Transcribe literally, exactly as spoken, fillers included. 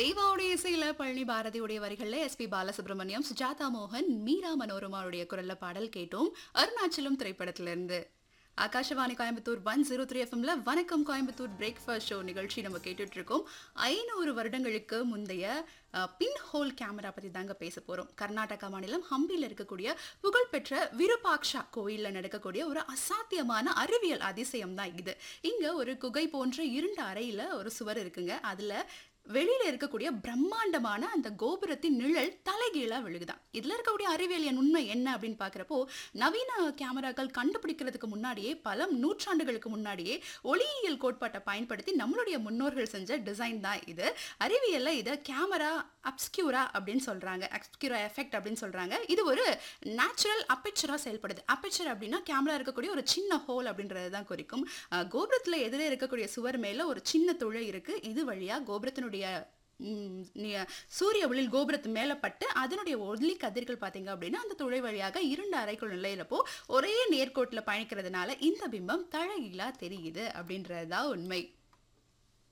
தேவாவுடைய இசையில பழனி பாரதியுடைய வரிகள்ல எஸ்பி பாலசுப்ரமணியம், சுஜாதா மோகன், மீரா மனோரமாவுடைய குரல்ல பாடல் கேட்டோம். அருணாச்சலம் திரைப்படத்திலிருந்து. Akashvani Coimbatore one zero three எஃப்எம்ல வணக்கம் கோயம்புத்தூர் பிரேக்ஃபாஸ்ட் ஷோ நிகழ்ச்சி நம்ம கேட்டுட்டு இருக்கோம். ஐநூறு வருடங்களுக்கு முந்தைய பின் ஹோல் கேமரா பத்தி தாங்க பேச போறோம். கர்நாடகா மாநிலம் ஹம்பியில் இருக்கக்கூடிய புகழ்பெற்ற விருபாக்ஷா கோயில்ல நடக்கக்கூடிய ஒரு அசாத்தியமான அறிவியல் அதிசயம் தான் இது. இங்க ஒரு குகை போன்ற இருண்ட அறையில ஒரு சுவர் இருக்குங்க. அதுல வெளியில இருக்கக்கூடிய பிரம்மாண்டமான அந்த கோபுரத்தின் நிழல் தலைகீழா விழுகுதான். இதுல இருக்கக்கூடிய அறிவியல் உண்மை என்ன அப்படின்னு பாக்குறப்போ, நவீன கேமராக்கள் கண்டுபிடிக்கிறதுக்கு முன்னாடியே பல நூற்றாண்டுகளுக்கு முன்னாடியே ஒளியியல் கோட்பாட்டை பயன்படுத்தி நம்மளுடைய முன்னோர்கள் செஞ்ச டிசைன் தான் இது. அறிவியல்ல இதை கேமரா அப்ஸ்கியூரா அப்படின்னு சொல்றாங்க. அப்ஸ்கியூரா எஃபெக்ட் அப்படின்னு சொல்றாங்க. இது ஒரு நேச்சுரல் அப்பேச்சரா செயல்படுது. அப்பேச்சர் அப்படின்னா கேமரா இருக்கக்கூடிய ஒரு சின்ன ஹோல் அப்படின்றது தான் குறிக்கும். கோபுரத்துல எதிரே இருக்கக்கூடிய சுவர் மேல ஒரு சின்ன துளை இருக்கு. இது வழியா கோபுரத்தினுடைய சூரிய ஒளியில் கோபுரத்து மேல பட்டு அதனுடைய ஒளி கதிர்கள் பாத்தீங்க அப்படின்னா அந்த துளை வழியாக இரண்டு அறைக்குள் நிலையிலப்போ ஒரே நேர்கோட்டில் பயணிக்கிறதுனால இந்த பிம்பம் தழகீழா தெரியுது அப்படின்றதுதான் உண்மை.